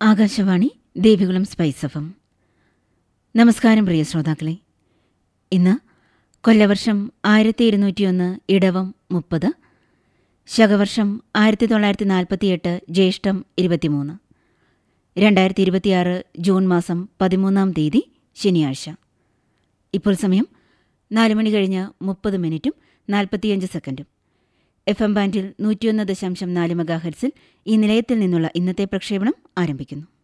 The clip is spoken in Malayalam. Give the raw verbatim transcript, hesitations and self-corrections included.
Akashvani Devikulam spice F M. നമസ്കാരം പ്രിയ ശ്രോതാക്കളെ. ഇന്ന് കൊല്ലവർഷം ആയിരത്തി ഇരുന്നൂറ്റിയൊന്ന് ഇടവം മുപ്പത്, ശകവർഷം ആയിരത്തി തൊള്ളായിരത്തി നാൽപ്പത്തിയെട്ട് ജ്യേഷ്ഠം ഇരുപത്തിമൂന്ന്, രണ്ടായിരത്തി ഇരുപത്തിയാറ് ജൂൺ മാസം പതിമൂന്നാം തീയതി ശനിയാഴ്ച. ഇപ്പോൾ സമയം നാല് മണി കഴിഞ്ഞ് മുപ്പത് മിനിറ്റും നാൽപ്പത്തിയഞ്ച് സെക്കൻഡും. എഫ് എം ബാൻഡിൽ നൂറ്റിയൊന്ന് ദശാംശം നാല് മെഗാഹെർട്സിൽ ഈ നിലയത്തിൽ നിന്നുള്ള ഇന്നത്തെ പ്രക്ഷേപണം ആരംഭിക്കുന്നു.